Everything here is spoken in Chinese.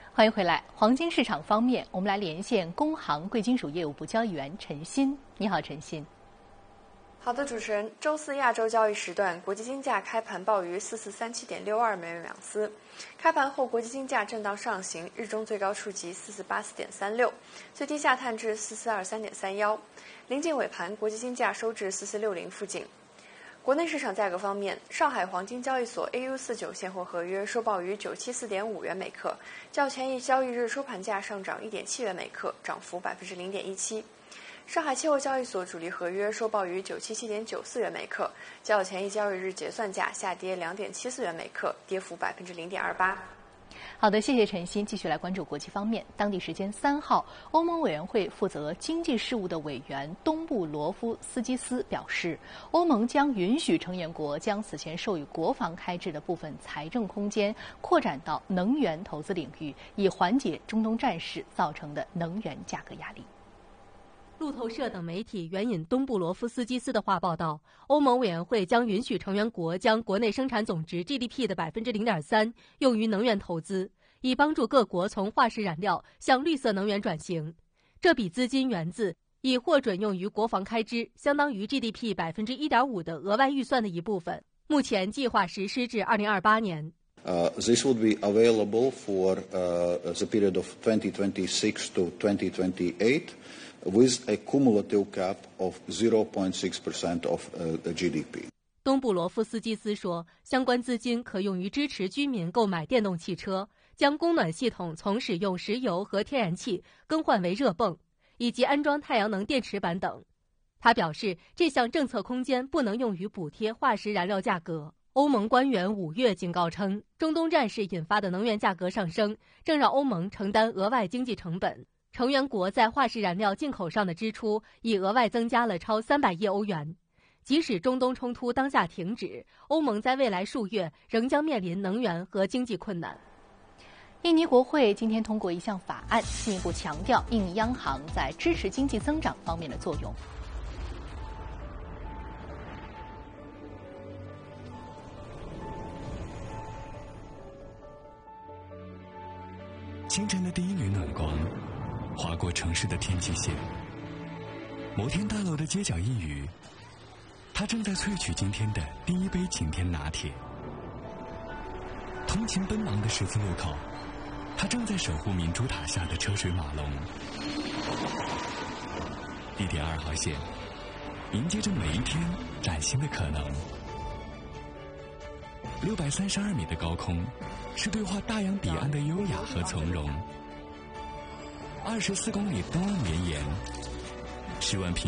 欢迎回来。黄金市场方面，我们来连线工行贵金属业务部交易员陈鑫。你好，陈鑫。 好的，主持人。周四亚洲交易时段，国际金价开盘报于4437.62美元每盎司，开盘后国际金价震荡上行，日中最高触及4484.36，最低下探至4423.31。临近尾盘，国际金价收至4460附近。国内市场价格方面，上海黄金交易所 AU49 现货合约收报于974.5元每克，较前一交易日收盘价上涨1.7元每克，涨幅0.17%。上海期货交易所主力合约收报于977.94元每克，较前一交易日结算价下跌2.74元每克，跌幅0.28%。 好的，谢谢陈鑫。继续来关注国际方面。当地时间3号，欧盟委员会负责经济事务的委员东布罗夫斯基斯表示，欧盟将允许成员国将此前授予国防开支的部分财政空间扩展到能源投资领域，以缓解中东战事造成的能源价格压力。 路透社等媒体援引东布罗夫斯基斯的话报道，欧盟委员会将允许成员国将国内生产总值 GDP 的0.3%用于能源投资，以帮助各国从化石燃料向绿色能源转型。这笔资金源自已获准用于国防开支，相当于 GDP 1.5% 的额外预算的一部分，目前计划实施至2028年。 This would be available for the period of 2026 to 2028.With a cumulative cap of 0.6% of GDP。 东布罗夫斯基斯说，相关资金可用于支持居民购买电动汽车，将供暖系统从使用石油和天然气更换为热泵，以及安装太阳能电池板等。他表示，这项政策空间不能用于补贴化石燃料价格。欧盟官员5月警告称，中东战事引发的能源价格上升，正让欧盟承担额外经济成本。成员国在化石燃料进口上的支出已额外增加了超300亿欧元。即使中东冲突当下停止，欧盟在未来数月仍将面临能源和经济困难。 印尼国会今天通过一项法案，进一步强调印尼央行在支持经济增长方面的作用。 清晨的第一缕暖光划过城市的天际线，摩天大楼的街角一隅，它正在萃取今天的第一杯晴天拿铁。通勤奔忙的十字路口，它正在守护明珠塔下的车水马龙。地铁2号线迎接着每一天崭新的可能。632米的高空，是对话大洋彼岸的优雅和从容。24公里东岸绵延，10万平